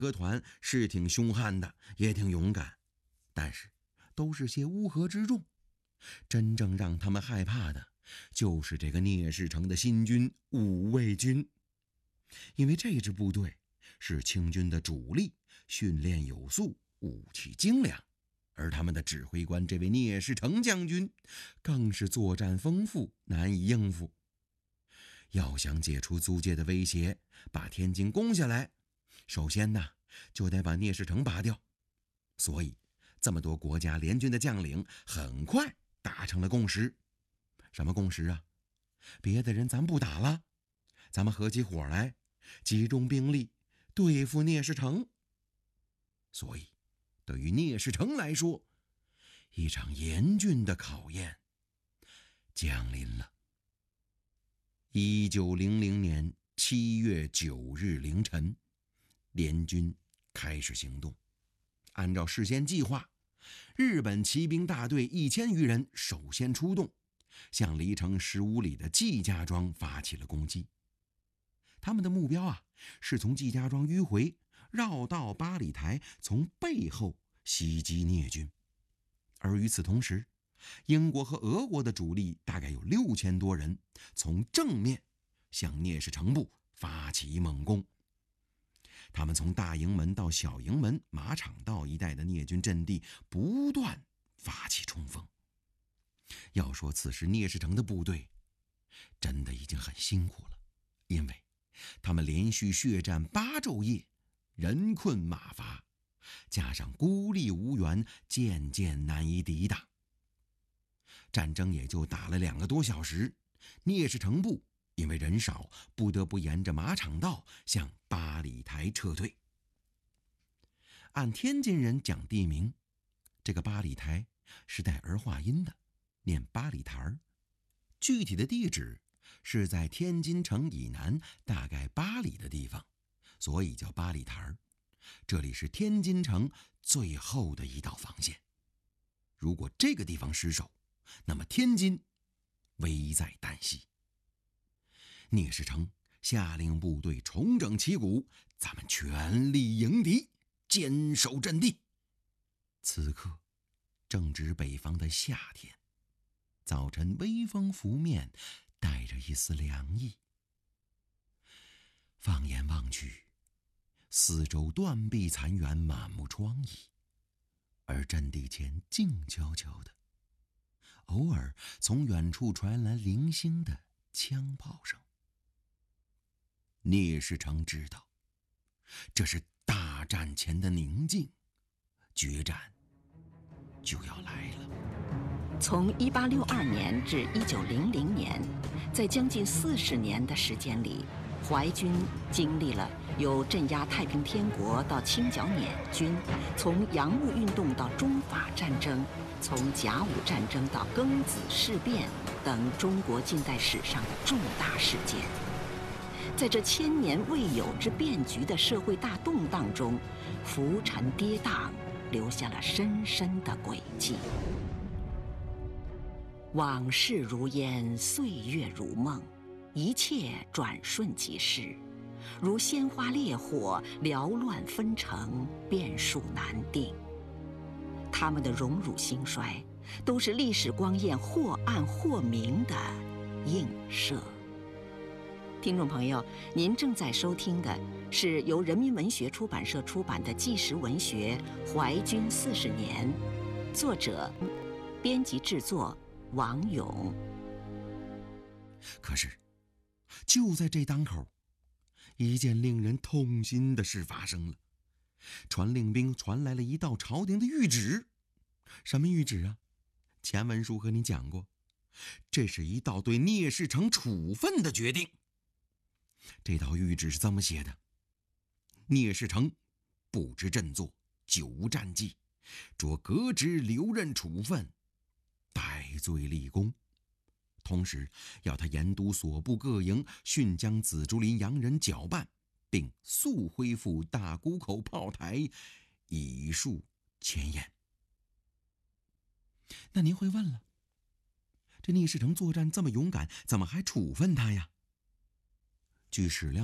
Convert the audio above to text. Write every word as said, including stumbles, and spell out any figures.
歌团是挺凶悍的，也挺勇敢，但是都是些乌合之众。真正让他们害怕的，就是这个聂士成的新军武卫军。因为这支部队是清军的主力，训练有素，武器精良，而他们的指挥官这位聂士成将军更是作战丰富，难以应付。要想解除租界的威胁，把天津攻下来，首先呢，就得把聂士成拔掉。所以这么多国家联军的将领很快达成了共识。什么共识啊？别的人咱不打了，咱们合起伙来，集中兵力对付聂士成。所以对于聂士成来说，一场严峻的考验降临了。一九零零年七月九日凌晨，联军开始行动。按照事先计划，日本骑兵大队一千余人首先出动，向离城十五里的季家庄发起了攻击。他们的目标啊，是从季家庄迂回，绕道八里台，从背后袭击聂军。而与此同时，英国和俄国的主力大概有六千多人，从正面向聂士成部发起猛攻。他们从大营门到小营门、马场道一带的聂军阵地不断发起冲锋。要说此时聂士成的部队真的已经很辛苦了，因为他们连续血战八昼夜，人困马乏，加上孤立无援，渐渐难以抵挡。战争也就打了两个多小时，聂士成部因为人少，不得不沿着马场道向八里台撤退。按天津人讲地名，这个八里台是带儿化音的，念八里台儿。具体的地址是在天津城以南大概八里的地方，所以叫八里台儿。这里是天津城最后的一道防线。如果这个地方失守，那么天津危在旦夕。聂士成下令部队重整旗鼓，咱们全力迎敌，坚守阵地。此刻正值北方的夏天，早晨微风拂面，带着一丝凉意。放眼望去，四周断壁残垣，满目疮痍，而阵地前静悄悄的，偶尔从远处传来零星的枪炮声。聂士成知道，这是大战前的宁静，决战就要来了。 从一八六二年至一九零零年，在将近四十年的时间里，淮军经历了由镇压太平天国到清剿捻军，从洋务运动到中法战争，从甲午战争到庚子事变等中国近代史上的重大事件。在这千年未有之变局的社会大动荡中，浮沉跌宕，留下了深深的轨迹。往事如烟，岁月如梦，一切转瞬即逝，如鲜花烈火，缭乱纷呈，变数难定。他们的荣辱兴衰，都是历史光焰或暗或明的映射。听众朋友，您正在收听的是由人民文学出版社出版的纪实文学《淮军四十年》，作者、编辑制作王勇。 可是就在这当口，一件令人痛心的事发生了。传令兵传来了一道朝廷的谕旨。什么谕旨啊？前文书和你讲过，这是一道对聂士成处分的决定。这道谕旨是这么写的：聂士成不知振作，久无战绩，着革职留任处分，戴罪立功。同时要他严督所部各营，迅将紫竹林洋人剿办，并速恢复大沽口炮台，以树前沿。那您会问了，这聂士成作战这么勇敢，怎么还处分他呀？据史料